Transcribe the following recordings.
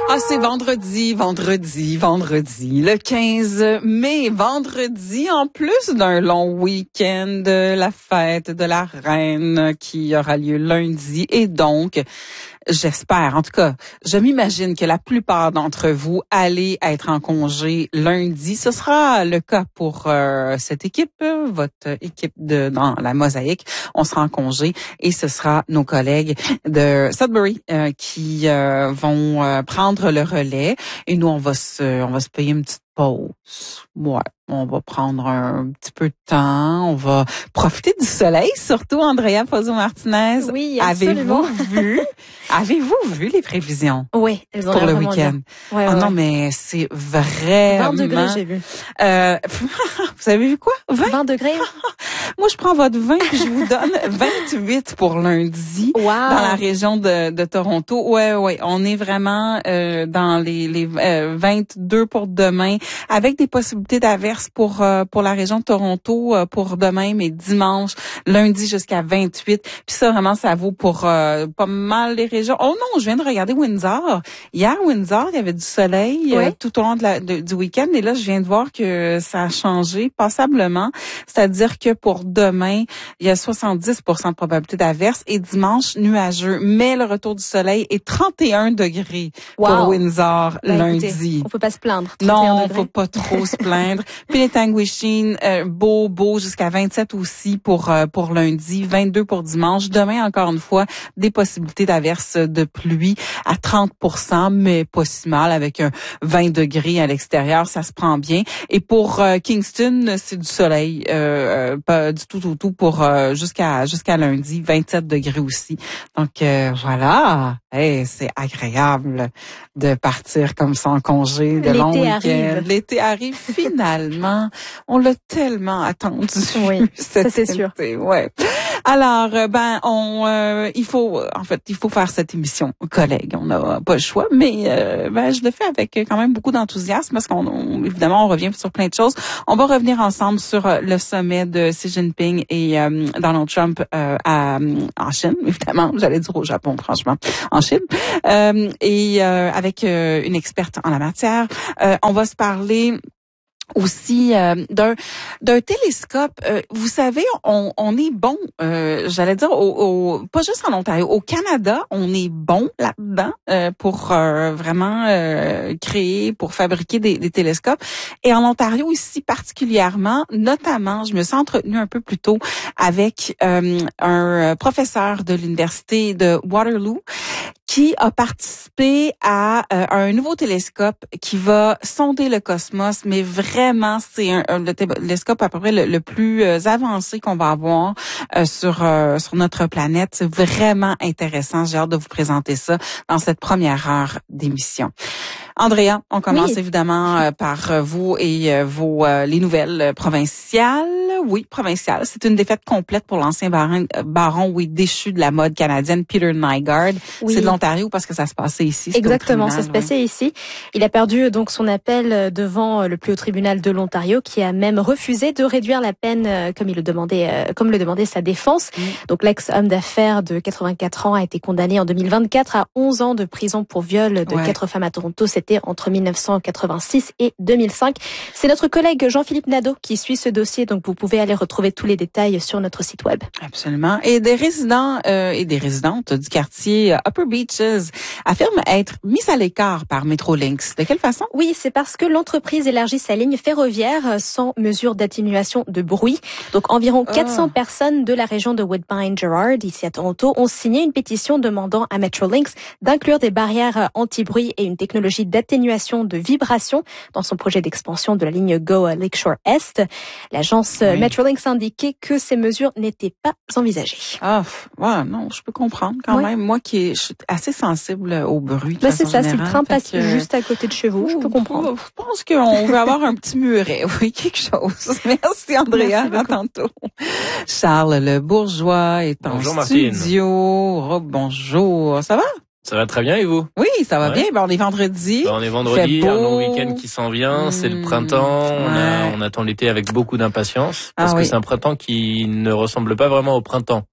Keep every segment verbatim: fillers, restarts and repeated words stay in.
Ah, c'est vendredi, vendredi, vendredi, le quinze mai, vendredi, en plus d'un long week-end, la fête de la Reine qui aura lieu lundi. Et donc, j'espère, en tout cas, je m'imagine que la plupart d'entre vous allez être en congé lundi. Ce sera le cas pour euh, cette équipe, votre équipe de dans la Mosaïque. On sera en congé et ce sera nos collègues de Sudbury euh, qui euh, vont euh, prendre le relais. Et nous, on va se, on va se payer une petite pause. Ouais, on va prendre un petit peu de temps. On va profiter du soleil, surtout Andrea Pozzo-Martinez. Oui, absolument. Avez-vous vu, avez-vous vu les prévisions? Oui, elles ont pour le vraiment week-end. Ouais, oh ouais, non, ouais. mais c'est vraiment. vingt degrés, j'ai vu. Euh, vous avez vu quoi? vingt? vingt degrés? Moi, je prends votre vingt et je vous donne vingt-huit pour lundi Wow. dans la région de, de Toronto. Ouais, ouais, on est vraiment euh, dans les, les euh, vingt-deux pour demain, avec des possibilités d'averses pour euh, pour la région de Toronto euh, pour demain, mais dimanche, lundi jusqu'à vingt-huit. Puis ça, vraiment, ça vaut pour euh, pas mal les régions. Oh non, je viens de regarder Windsor. Hier, Windsor, il y avait du soleil ouais. euh, tout au long de la, de, du week-end. Et là, je viens de voir que ça a changé passablement. C'est-à-dire que pour demain, il y a soixante-dix pour cent de probabilité d'averse et dimanche, nuageux. Mais le retour du soleil est trente et un degrés wow. pour Windsor bah, lundi. Écoutez, on peut pas se plaindre. Non, degrés. faut pas trop se plaindre. Puis les Tanguishine, euh, beau, beau, jusqu'à vingt-sept aussi pour euh, pour lundi, vingt-deux pour dimanche. Demain, encore une fois, des possibilités d'averse de pluie à trente pour cent, mais pas si mal avec un vingt degrés à l'extérieur, ça se prend bien. Et pour euh, Kingston, c'est du soleil, euh, euh, pas du tout, tout, tout pour euh, jusqu'à jusqu'à lundi, vingt-sept degrés aussi. Donc euh, voilà, hey, c'est agréable de partir comme ça en congé, de long week-end. Arrive. L'été arrive finalement. On l'a tellement attendu. Oui, ça c'est sûr. Ouais. Alors, ben, on, euh, il faut, en fait, il faut faire cette émission, collègues. On n'a pas le choix, mais euh, ben, je le fais avec quand même beaucoup d'enthousiasme parce qu'on, on, évidemment, on revient sur plein de choses. On va revenir ensemble sur le sommet de Xi Jinping et euh, Donald Trump euh, à, en Chine, évidemment. J'allais dire au Japon, franchement, en Chine, euh, et euh, avec euh, une experte en la matière. Euh, on va se parler aussi euh, d'un d'un télescope. Euh, vous savez, on, on est bon, euh, j'allais dire, au, au, pas juste en Ontario, au Canada, on est bon là-dedans euh, pour euh, vraiment euh, créer, pour fabriquer des, des télescopes. Et en Ontario ici particulièrement, notamment, je me suis entretenue un peu plus tôt avec euh, un professeur de l'université de Waterloo qui a participé à euh, un nouveau télescope qui va sonder le cosmos, mais vraiment, c'est un, un, le télescope à peu près le, le plus euh, avancé qu'on va avoir euh, sur euh, sur notre planète. C'est vraiment intéressant. J'ai hâte de vous présenter ça dans cette première heure d'émission. Andrea, on commence oui. évidemment euh, par euh, vous et euh, vos euh, les nouvelles provinciales. Oui, provinciales. C'est une défaite complète pour l'ancien baron, baron oui, déchu de la mode canadienne, Peter Nygard. Oui. C'est de l'Ontario parce que ça se passait ici. Exactement, ça se passait ouais. ici. Il a perdu donc son appel devant le plus haut tribunal de l'Ontario, qui a même refusé de réduire la peine comme il le demandait, comme le demandait sa défense. Mmh. Donc l'ex-homme d'affaires de quatre-vingt-quatre ans a été condamné en deux mille vingt-quatre à onze ans de prison pour viol de ouais. quatre femmes à Toronto. C'était entre mille neuf cent quatre-vingt-six et deux mille cinq. C'est notre collègue Jean-Philippe Nadeau qui suit ce dossier, donc vous pouvez aller retrouver tous les détails sur notre site web. Absolument. Et des résidents euh, et des résidentes du quartier Upper Beaches affirment être mis à l'écart par Metrolinx. De quelle façon? Oui, c'est parce que l'entreprise élargit sa ligne ferroviaire sans mesure d'atténuation de bruit. Donc environ oh. quatre cents personnes de la région de Woodbine-Gerrard, ici à Toronto, ont signé une pétition demandant à Metrolinx d'inclure des barrières anti-bruit et une technologie d'atténuation de vibration dans son projet d'expansion de la ligne Go à Lakeshore Est. L'agence oui. Metrolinx a indiqué que ces mesures n'étaient pas envisagées. Ah, ouais, non, je peux comprendre quand oui. même. Moi qui est, je suis assez sensible au bruit. Ben c'est ça, si le train passe que... juste à côté de chez vous, oh, je peux comprendre. Je pense qu'on veut avoir un petit muret, oui, quelque chose. Merci Andrea, à tantôt. Charles Le Bourgeois est en bonjour, studio. Oh, bonjour, ça va? Ça va très bien et vous? Oui, ça va ouais. bien. Ben, on est vendredi. Ben, on est vendredi, un long week-end qui s'en vient. Mmh, c'est le printemps. Ouais. On, a, on attend l'été avec beaucoup d'impatience parce ah, que oui. c'est un printemps qui ne ressemble pas vraiment au printemps.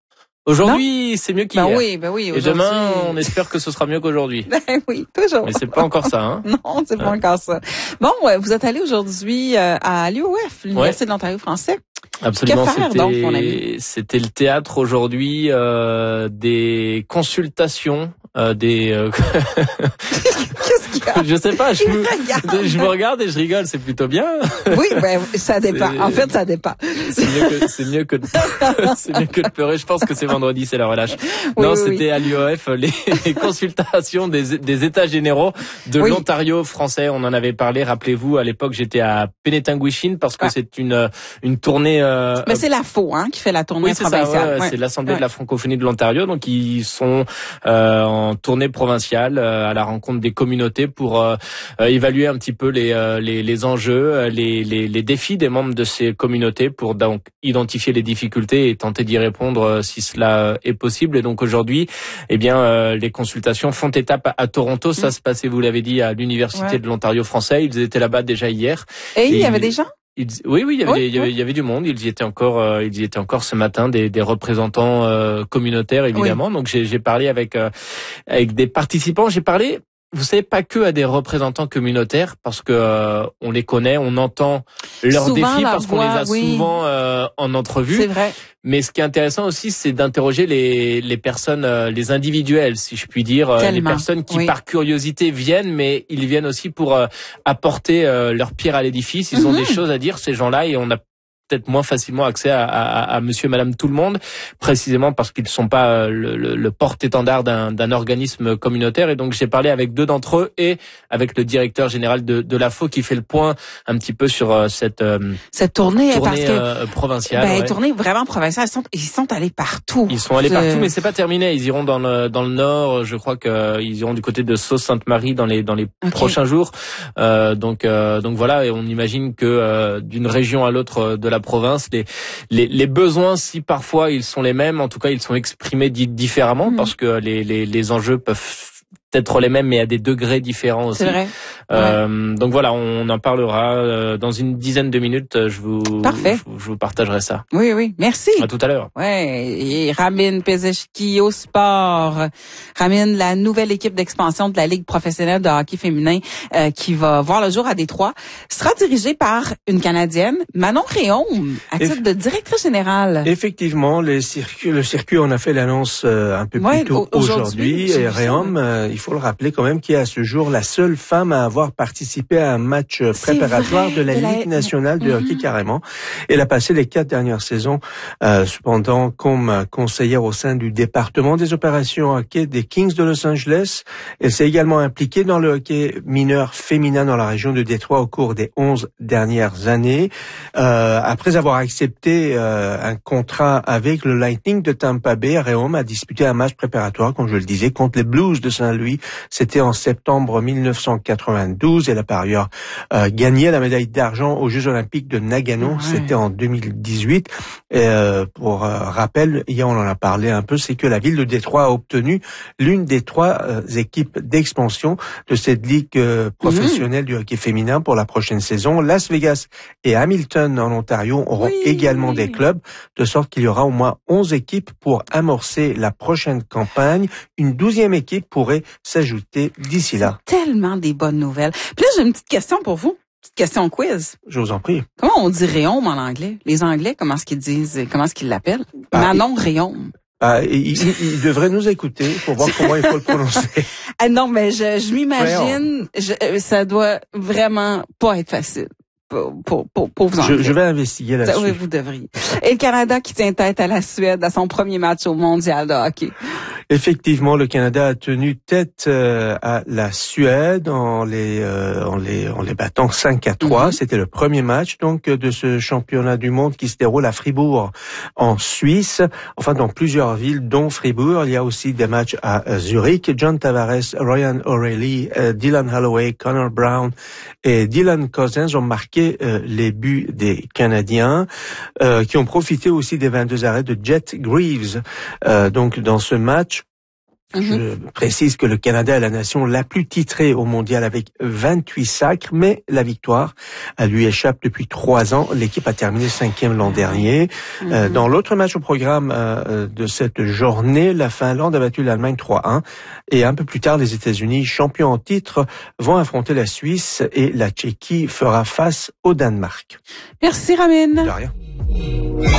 Aujourd'hui, c'est mieux qu'hier. Ben oui, ben oui. Et demain, on espère que ce sera mieux qu'aujourd'hui. Ben oui, toujours. Mais c'est pas encore ça, hein. Non, c'est pas ouais. encore ça. Bon, vous êtes allé aujourd'hui à l'U O F, l'Université ouais. de l'Ontario français. Absolument. Que faire, c'était, donc, mon ami? C'était le théâtre aujourd'hui euh, des consultations, euh, des. Euh... Qu'est-ce qu'il y a? Je sais pas. Je me, je me regarde et je rigole. C'est plutôt bien. Oui, ben ça dépend. C'est... En fait, ça dépend. C'est mieux que c'est mieux que de, c'est mieux que de pleurer. Je pense que c'est vendredi, c'est la relâche. Oui, non, oui, c'était oui. à l'U O F les, les consultations des, des États généraux de oui. l'Ontario français. On en avait parlé. Rappelez-vous, à l'époque, j'étais à Penetanguishene parce que ouais. c'est une une tournée. Euh, Mais c'est la F O, hein, qui fait la tournée oui, c'est provinciale. Ça, ouais, ouais. C'est l'Assemblée ouais. de la francophonie de l'Ontario. Donc, ils sont euh, en tournée provinciale euh, à la rencontre des communautés pour euh, euh, évaluer un petit peu les euh, les, les enjeux, les, les les défis des membres de ces communautés pour donc identifier les difficultés et tenter d'y répondre euh, si cela est possible. Et donc aujourd'hui, eh bien, euh, les consultations font étape à, à Toronto. Ça mmh. se passait, vous l'avez dit, à l'Université ouais. de l'Ontario français. Ils étaient là-bas déjà hier. Et, et il y ils... avait des gens? Ils, oui, oui, il y avait, oui, des, il y avait, oui. il y avait du monde. Ils y étaient encore, euh, ils y étaient encore ce matin, des, des représentants euh, communautaires évidemment. Oui. Donc j'ai, j'ai parlé avec euh, avec des participants. J'ai parlé, vous savez, pas que à des représentants communautaires, parce que euh, on les connaît, on entend leurs souvent défis leur parce qu'on voix, les a oui. souvent euh, en entrevue. C'est vrai. Mais ce qui est intéressant aussi, c'est d'interroger les les personnes, euh, les individuels, si je puis dire, euh, les personnes qui oui. par curiosité viennent, mais ils viennent aussi pour euh, apporter euh, leur pierre à l'édifice. Ils mm-hmm. ont des choses à dire, ces gens-là, et on a peut-être moins facilement accès à, à, à monsieur, madame, tout le monde, précisément parce qu'ils ne sont pas le, le, le porte-étendard d'un, d'un organisme communautaire. Et donc, j'ai parlé avec deux d'entre eux et avec le directeur général de, de la F O qui fait le point un petit peu sur euh, cette, euh, cette tournée, tournée parce que, euh, provinciale. Ben, ouais. tournée vraiment provinciale. Ils sont, ils sont allés partout. Ils sont allés je... partout, mais c'est pas terminé. Ils iront dans le, dans le nord. Je crois qu'ils iront du côté de Sault-Sainte-Marie dans les, dans les okay. prochains jours. Euh, donc, euh, donc voilà. Et on imagine que euh, d'une région à l'autre de la la province, les, les les besoins, si parfois ils sont les mêmes, en tout cas ils sont exprimés différemment mmh. parce que les les les enjeux peuvent être les mêmes mais à des degrés différents aussi. C'est vrai. Euh, ouais. Donc voilà, on en parlera euh, dans une dizaine de minutes. Je vous, Parfait. Je, je vous partagerai ça. Oui, oui, merci. À tout à l'heure. Ouais, et Ramin Pezeshki au sport. Ramin, la nouvelle équipe d'expansion de la Ligue professionnelle de hockey féminin euh, qui va voir le jour à Détroit sera dirigée par une Canadienne, Manon Réaume, à titre Eff- de directrice générale. Effectivement, les circuits, le circuit, on a fait l'annonce euh, un peu ouais, plus tôt aujourd'hui. aujourd'hui et Réaume, euh, il faut le rappeler quand même, qui est à ce jour la seule femme à avoir participé à un match préparatoire vrai, de la de Ligue la... nationale de mm-hmm. hockey carrément. Elle a passé les quatre dernières saisons, euh, cependant, comme conseillère au sein du département des opérations hockey des Kings de Los Angeles. Elle s'est également impliquée dans le hockey mineur féminin dans la région de Détroit au cours des onze dernières années. Euh, après avoir accepté euh, un contrat avec le Lightning de Tampa Bay, Réaume a disputé un match préparatoire, comme je le disais, contre les Blues de Saint-Louis. C'était en septembre mille neuf cent quatre-vingt-douze. Elle a par ailleurs euh, gagné la médaille d'argent aux Jeux Olympiques de Nagano. Ouais. C'était en deux mille dix-huit. Et, euh, pour euh, rappel, hier on en a parlé un peu, c'est que la ville de Détroit a obtenu l'une des trois euh, équipes d'expansion de cette ligue euh, professionnelle mmh. du hockey féminin pour la prochaine saison. Las Vegas et Hamilton en Ontario auront oui, également oui. des clubs, de sorte qu'il y aura au moins onze équipes pour amorcer la prochaine campagne. Une douzième équipe pourrait s'ajouter d'ici là. Tellement des bonnes nouvelles. Puis là, j'ai une petite question pour vous. Petite question quiz. Je vous en prie. Comment on dit Réaume en anglais? Les Anglais, comment est-ce qu'ils disent, comment est-ce qu'ils l'appellent? Bah, Manon Réaume. Ah, il, il, il devrait nous écouter pour voir comment il faut le prononcer. Ah non, mais je, je m'imagine, je, ça doit vraiment pas être facile. Pour, pour, pour, pour vous je, je vais investiguer là-dessus. Oui, vous devriez. Et le Canada qui tient tête à la Suède à son premier match au mondial de hockey. Effectivement, le Canada a tenu tête euh, à la Suède en les euh, en les en les battant cinq à trois. Mm-hmm. C'était le premier match donc de ce championnat du monde qui se déroule à Fribourg en Suisse. Enfin, dans plusieurs villes, dont Fribourg. Il y a aussi des matchs à euh, Zurich. John Tavares, Ryan O'Reilly, euh, Dylan Holloway, Connor Brown et Dylan Cousins ont marqué euh, les buts des Canadiens, euh, qui ont profité aussi des vingt-deux arrêts de Jet Greaves. Euh, donc dans ce match, Je précise que le Canada est la nation la plus titrée au mondial avec vingt-huit sacres, mais la victoire elle lui échappe depuis trois ans. L'équipe a terminé cinquième l'an dernier. Mm-hmm. Euh, dans l'autre match au programme euh, de cette journée, la Finlande a battu l'Allemagne trois un. Et un peu plus tard, les États-Unis, champions en titre, vont affronter la Suisse et la Tchéquie fera face au Danemark. Merci Ramin. De rien.